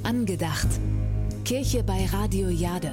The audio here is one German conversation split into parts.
Angedacht. Kirche bei Radio Jade.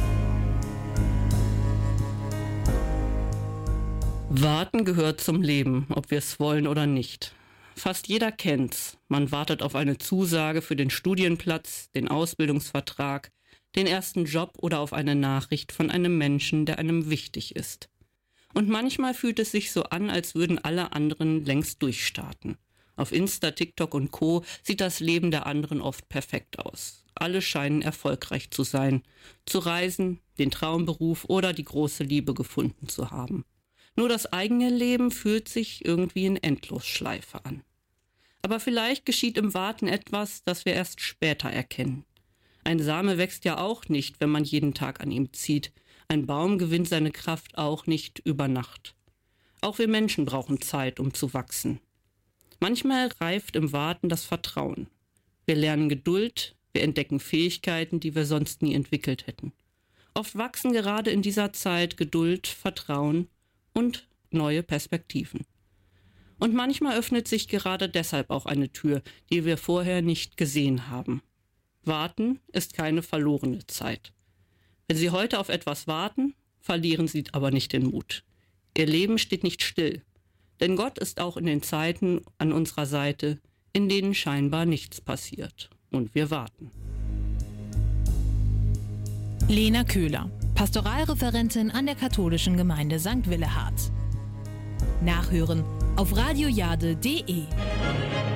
Warten gehört zum Leben, ob wir es wollen oder nicht. Fast jeder kennt's. Man wartet auf eine Zusage für den Studienplatz, den Ausbildungsvertrag, den ersten Job oder auf eine Nachricht von einem Menschen, der einem wichtig ist. Und manchmal fühlt es sich so an, als würden alle anderen längst durchstarten. Auf Insta, TikTok und Co. sieht das Leben der anderen oft perfekt aus. Alle scheinen erfolgreich zu sein, zu reisen, den Traumberuf oder die große Liebe gefunden zu haben. Nur das eigene Leben fühlt sich irgendwie in Endlosschleife an. Aber vielleicht geschieht im Warten etwas, das wir erst später erkennen. Ein Same wächst ja auch nicht, wenn man jeden Tag an ihm zieht. Ein Baum gewinnt seine Kraft auch nicht über Nacht. Auch wir Menschen brauchen Zeit, um zu wachsen. Manchmal reift im Warten das Vertrauen. Wir lernen Geduld, wir entdecken Fähigkeiten, die wir sonst nie entwickelt hätten. Oft wachsen gerade in dieser Zeit Geduld, Vertrauen und neue Perspektiven. Und manchmal öffnet sich gerade deshalb auch eine Tür, die wir vorher nicht gesehen haben. Warten ist keine verlorene Zeit. Wenn Sie heute auf etwas warten, verlieren Sie aber nicht den Mut. Ihr Leben steht nicht still. Denn Gott ist auch in den Zeiten an unserer Seite, in denen scheinbar nichts passiert. Und wir warten. Lena Köhler, Pastoralreferentin an der katholischen Gemeinde St. Willehardt. Nachhören auf radiojade.de.